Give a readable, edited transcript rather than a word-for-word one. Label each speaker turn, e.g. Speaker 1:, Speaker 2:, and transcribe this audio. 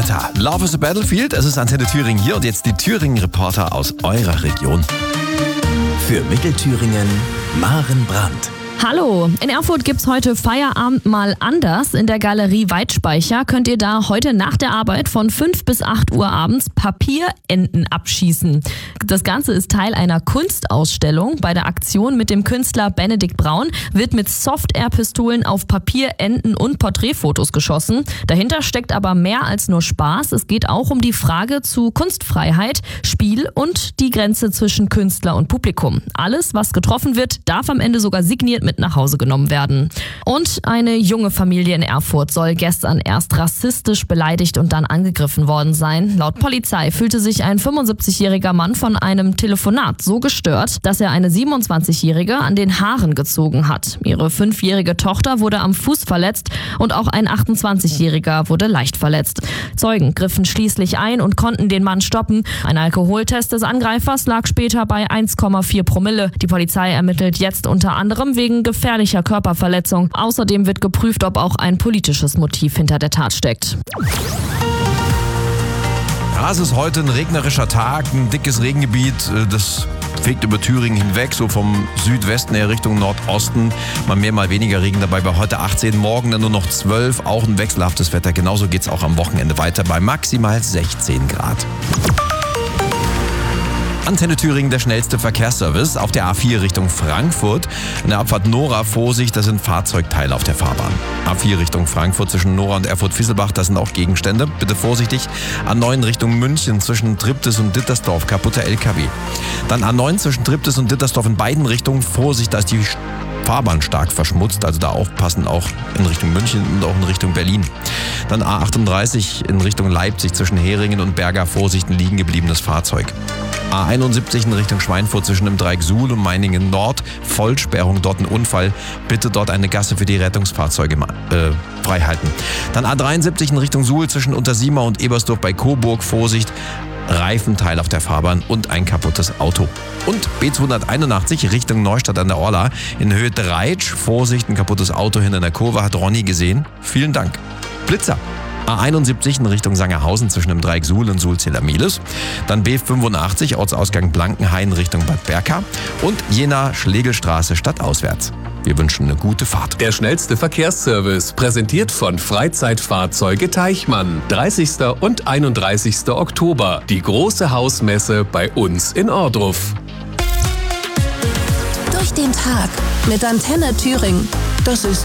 Speaker 1: Wetter. Love is a Battlefield, es ist Antenne Thüringen hier und jetzt die Thüringen-Reporter aus eurer Region.
Speaker 2: Für Mittelthüringen, Maren Brandt.
Speaker 3: Hallo, in Erfurt gibt's heute Feierabend mal anders. In der Galerie Weitspeicher könnt ihr da heute nach der Arbeit von 5 bis 8 Uhr abends Papierenten abschießen. Das Ganze ist Teil einer Kunstausstellung. Bei der Aktion mit dem Künstler Benedikt Braun wird mit Soft-Air-Pistolen auf Papierenten und Porträtfotos geschossen. Dahinter steckt aber mehr als nur Spaß. Es geht auch um die Frage zu Kunstfreiheit, Spiel und die Grenze zwischen Künstler und Publikum. Alles, was getroffen wird, darf am Ende sogar signiert mit nach Hause genommen werden. Und eine junge Familie in Erfurt soll gestern erst rassistisch beleidigt und dann angegriffen worden sein. Laut Polizei fühlte sich ein 75-jähriger Mann von einem Telefonat so gestört, dass er eine 27-jährige an den Haaren gezogen hat. Ihre 5-jährige Tochter wurde am Fuß verletzt und auch ein 28-jähriger wurde leicht verletzt. Zeugen griffen schließlich ein und konnten den Mann stoppen. Ein Alkoholtest des Angreifers lag später bei 1,4 Promille. Die Polizei ermittelt jetzt unter anderem wegen gefährlicher Körperverletzung. Außerdem wird geprüft, ob auch ein politisches Motiv hinter der Tat steckt.
Speaker 1: Ja, es ist heute ein regnerischer Tag, ein dickes Regengebiet, das fegt über Thüringen hinweg, so vom Südwesten her Richtung Nordosten. Mal mehr, mal weniger Regen dabei. Bei heute 18, morgen dann nur noch 12, auch ein wechselhaftes Wetter. Genauso geht es auch am Wochenende weiter bei maximal 16 Grad. Antenne Thüringen, der schnellste Verkehrsservice auf der A4 Richtung Frankfurt. In der Abfahrt Nora, Vorsicht, da sind Fahrzeugteile auf der Fahrbahn. A4 Richtung Frankfurt zwischen Nora und Erfurt-Visselbach, das sind auch Gegenstände. Bitte vorsichtig. A9 Richtung München zwischen Triptis und Dittersdorf, kaputter LKW. Dann A9 zwischen Triptis und Dittersdorf in beiden Richtungen. Vorsicht, da ist die Fahrbahn stark verschmutzt, also da aufpassen, auch in Richtung München und auch in Richtung Berlin. Dann A38 in Richtung Leipzig zwischen Heringen und Berger, Vorsicht, ein liegen gebliebenes Fahrzeug. A71 in Richtung Schweinfurt zwischen dem Dreieck Suhl und Meiningen Nord, Vollsperrung, dort ein Unfall. Bitte dort eine Gasse für die Rettungsfahrzeuge frei halten. Dann A73 in Richtung Suhl zwischen Untersiema und Ebersdorf bei Coburg, Vorsicht, Reifenteil auf der Fahrbahn und ein kaputtes Auto. Und B281 Richtung Neustadt an der Orla in Höhe Dreitsch, Vorsicht, ein kaputtes Auto hinter der Kurve, hat Ronny gesehen. Vielen Dank. Blitzer. A71 in Richtung Sangerhausen zwischen dem Dreieck Suhl und Suhl-Ziller-Mieles. Dann B85 Ortsausgang Blankenhain Richtung Bad Berka und Jena-Schlegelstraße stadtauswärts. Wir wünschen eine gute Fahrt.
Speaker 4: Der schnellste Verkehrsservice, präsentiert von Freizeitfahrzeuge Teichmann. 30. und 31. Oktober. Die große Hausmesse bei uns in Ohrdruf.
Speaker 5: Durch den Tag mit Antenne Thüringen. Das ist